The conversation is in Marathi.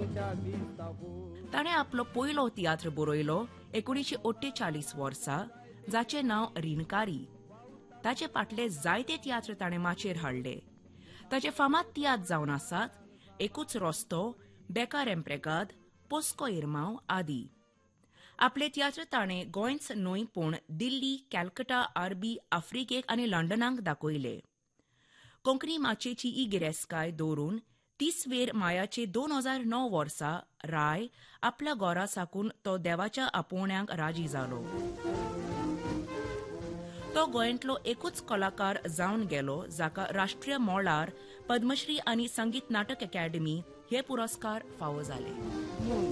ताणें आपलो पयलो तियात्र बरयलो 1948 वर्सा, जाचें नांव रिणकारी. ताचे फाटले जायते तियात्र ताणें माचयेर हाडले. ताचे फामाद तियात्र जावन आसात एकूच रस्तो, बेकार एम्प्रेगाद, पोस्को इरमांव आदी. आपले तियात्र ताणें गोंयच न्हय पूण दिल्ली, कॅलकटा, आरबी, आफ्रिकेक आनी लंडनाक दाखयले. कोंकणी माचयेची ही गिरेस्तकाय दवरून 30 मायाचे 2009 वर्सा राय आपल्या घोरा साकून तो देवाच्या आपोवण्यांक राजी जालो. तो गोंयांतलो एकूच कलाकार जावन गेलो जाका राष्ट्रीय मोळार पद्मश्री आनी संगीत नाटक अकादमी हे पुरस्कार फावो जाले.